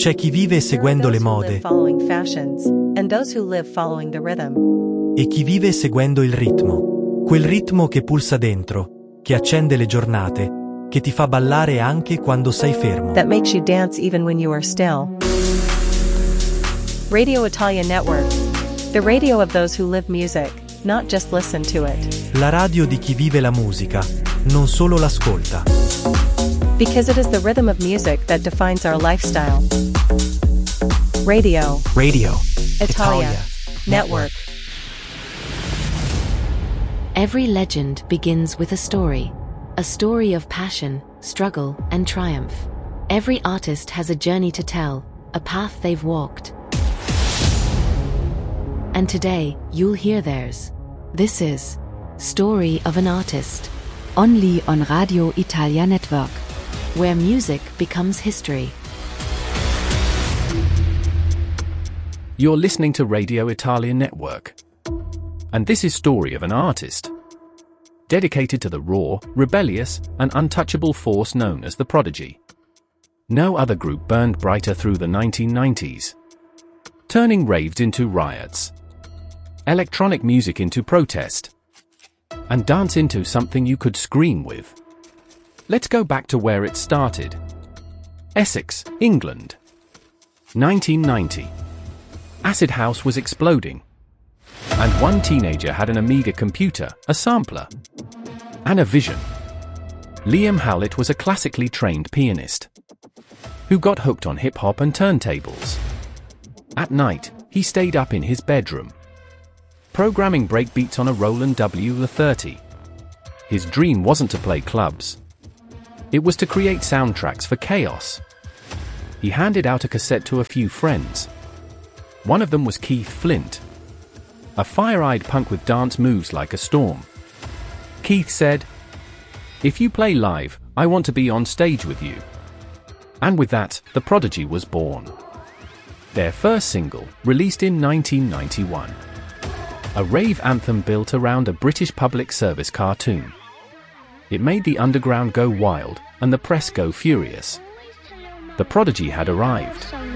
C'è chi vive seguendo le mode e chi vive seguendo il ritmo. Quel ritmo che pulsa dentro, che accende le giornate, che ti fa ballare anche quando sei fermo. That makes you dance even when you are still. Radio Italia Network. The radio of those who live music, not just listen to it. La radio di chi vive la musica, non solo l'ascolta. Because it is the rhythm of music that defines our lifestyle. Radio Italia Network. Every legend begins with a story of passion, struggle, and triumph. Every artist has a journey to tell, a path they've walked. And today, you'll hear theirs. This is Story of an Artist. Only on Radio Italia Network. Where music becomes history. You're listening to Radio Italia Network. And this is Story of an Artist. Dedicated to the raw, rebellious, and untouchable force known as the Prodigy. No other group burned brighter through the 1990s. Turning raves into riots. Electronic music into protest. And dance into something you could scream with. Let's go back to where it started. Essex, England. 1990. Acid house was exploding. And one teenager had an Amiga computer, a sampler, and a vision. Liam Howlett was a classically trained pianist who got hooked on hip-hop and turntables. At night, he stayed up in his bedroom, programming breakbeats on a Roland W30. His dream wasn't to play clubs. It was to create soundtracks for chaos. He handed out a cassette to a few friends. One of them was Keith Flint, a fire-eyed punk with dance moves like a storm. Keith said, "If you play live, I want to be on stage with you." And with that, the Prodigy was born. Their first single, released in 1991. A rave anthem built around a British public service cartoon. It made the underground go wild, and the press go furious. The Prodigy had arrived.